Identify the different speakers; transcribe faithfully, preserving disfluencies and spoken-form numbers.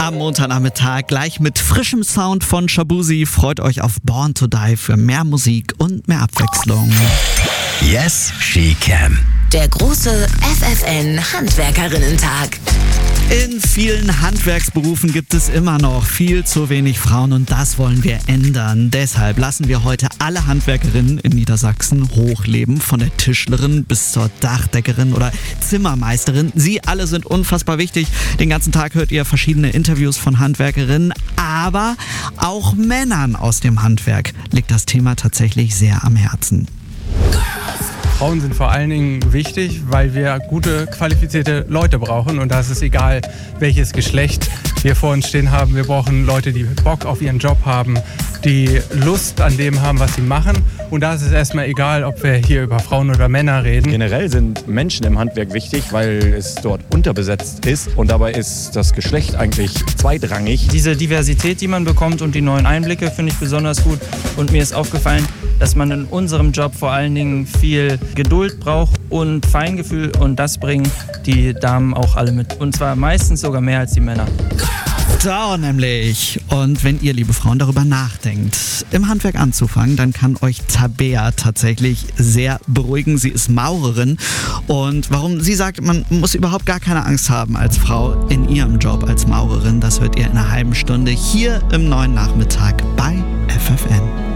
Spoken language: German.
Speaker 1: am Montagnachmittag gleich mit frischem Sound von Shabuzi. Freut euch auf Born to Die für mehr Musik und mehr Abwechslung.
Speaker 2: Yes, she can.
Speaker 3: Der große F F N Handwerkerinnen-Tag.
Speaker 1: In vielen Handwerksberufen gibt es immer noch viel zu wenig Frauen und das wollen wir ändern. Deshalb lassen wir heute alle Handwerkerinnen in Niedersachsen hochleben, von der Tischlerin bis zur Dachdeckerin oder Zimmermeisterin. Sie alle sind unfassbar wichtig. Den ganzen Tag hört ihr verschiedene Interviews von Handwerkerinnen, aber auch Männern aus dem Handwerk liegt das Thema tatsächlich sehr am Herzen.
Speaker 4: Frauen sind vor allen Dingen wichtig, weil wir gute, qualifizierte Leute brauchen. Und da ist es egal, welches Geschlecht wir vor uns stehen haben. Wir brauchen Leute, die Bock auf ihren Job haben, die Lust an dem haben, was sie machen. Und da ist es erstmal egal, ob wir hier über Frauen oder Männer reden.
Speaker 5: Generell sind Menschen im Handwerk wichtig, weil es dort unterbesetzt ist. Und dabei ist das Geschlecht eigentlich zweitrangig.
Speaker 6: Diese Diversität, die man bekommt und die neuen Einblicke, finde ich besonders gut. Und mir ist aufgefallen, dass man in unserem Job vor allen Dingen viel Geduld braucht und Feingefühl. Und das bringen die Damen auch alle mit. Und zwar meistens sogar mehr als die Männer.
Speaker 1: Da nämlich. Und wenn ihr, liebe Frauen, darüber nachdenkt, im Handwerk anzufangen, dann kann euch Tabea tatsächlich sehr beruhigen. Sie ist Maurerin. Und warum sie sagt, man muss überhaupt gar keine Angst haben als Frau in ihrem Job als Maurerin, das hört ihr in einer halben Stunde hier im neuen Nachmittag bei F F N.